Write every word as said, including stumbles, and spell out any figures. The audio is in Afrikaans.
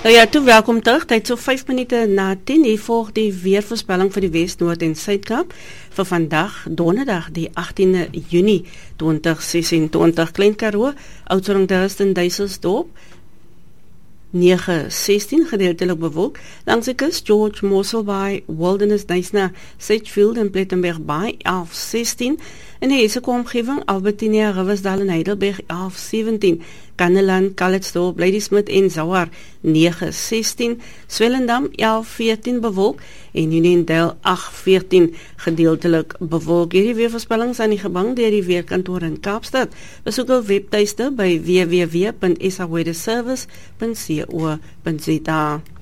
Nou ja, toe welkom terug. Tyd so vyf minute na tien. Hier volg die weervoorspelling vir die Wes, Noord en Suid-Kaap vir vandag, donderdag, die agtiende Junie twintig sesentwintig. Klein Karoo, Oudtshoorn, Duisend, Duiselsdorp, nege sestien, gedeeltelik bewolk. Langs die kus, George, Mossel Bay, Wilderness, Duisna, Sedgefield en Plettenberg Bay, elf sestien. In die Heseke omgewing, Albertinia, Riversdal en Heidelberg, elf sewentien. Kanneland, Calitzdorp, Ladysmith en Zouar, nege sestien. Swellendam, elf veertien bewolk en Uniondale, agt veertien, gedeeltelik bewolk. Hierdie weervoorspellings aan die gebang deur die Weerkantoor in Kaapstad. Besoek hul webtuiste by w w w punt s a weather service punt co punt za.